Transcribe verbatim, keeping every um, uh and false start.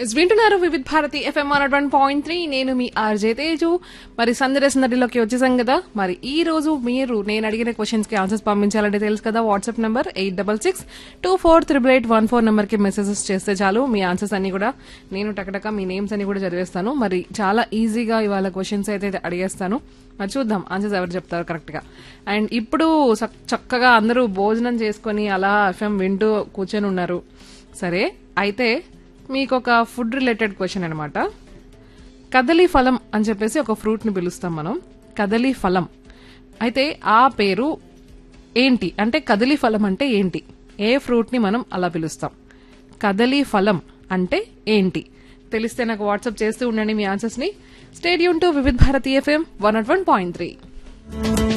Is వింటున్నారు Vividh Bharati FM one one point three. నేను మీ RJ Teju. మరి సందడి సందడిలోకి వచ్చేసాం కదా. మరి ఈ రోజు మీరు నేను అడిగిన క్వశ్చన్స్ కి ఆన్సర్స్ పంపించాలంటే తెలుసు కదా, WhatsApp number eight double six two four triple eight one four number కి మెసేజెస్ చేస్తే చాలు. మీ ఆన్సర్స్ అన్ని కూడా నేను టకటక మీ నేమ్స్ అన్ని కూడా చదివేస్తాను. మరి చాలా ఈజీగా ఇవాళ క్వశ్చన్స్ అయితే అడిగేస్తాను. మరి చూద్దాం ఆన్సర్స్ ఎవరు చెప్తారు కరెక్ట్ గా. అండ్ ఇప్పుడు చక్కగా అందరూ భోజనం చేసుకుని అలా ఎఫ్ఎం వింటూ కూర్చొని ఉన్నారు. సరే, అయితే మీకు ఒక ఫుడ్ రిలేటెడ్ క్వశ్చన్ అనమాట. కదలి ఫలం అని చెప్పేసి ఒక ఫ్రూట్ ని పిలుస్తాం మనం, కదలి ఫలం. అయితే ఆ పేరు ఏంటి అంటే కదలి ఫలం అంటే ఏంటి? ఏ ఫ్రూట్ ని మనం అలా పిలుస్తాం? కదలి ఫలం అంటే ఏంటి? తెలిస్తే నాకు వాట్సాప్ చేస్తూ ఉండండి మీ ఆన్సర్స్ ని. Stadium to Vividh Bharati FM one not one point three.